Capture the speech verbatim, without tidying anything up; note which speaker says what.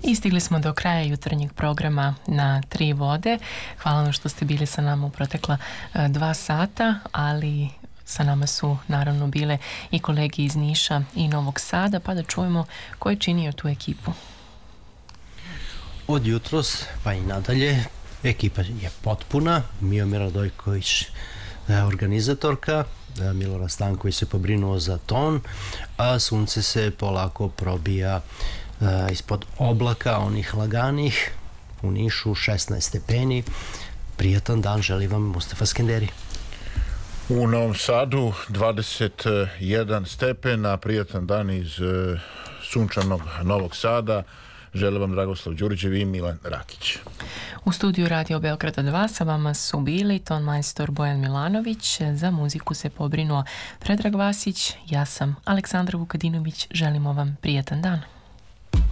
Speaker 1: I stigli smo do kraja jutarnjeg programa na Tri vode. Hvala vam što ste bili sa nama u protekla uh, dva sata, ali sa nama su naravno bile i kolege iz Niša i Novog Sada, pa da čujemo ko je činio tu ekipu.
Speaker 2: Od jutros pa i nadalje ekipa je potpuna. Miomira Dojković organizatorka, Milorad Stanković se pobrinuo za ton, a sunce se polako probija uh, ispod oblaka, onih laganih, u Nišu šesnaest stepeni. Prijatan dan želi vam Mustafa Skenderi.
Speaker 3: U Novom Sadu dvadeset jedan stepena, prijatan dan iz uh, sunčanog Novog Sada. Žele vam Dragoslav Đurđev i Milan Rakić.
Speaker 1: U studiju Radio Beograda dva sa vama su bili ton majstor Bojan Milanović, za muziku se pobrinuo Predrag Vasić, ja sam Aleksandra Vukadinović, želimo vam prijatan dan.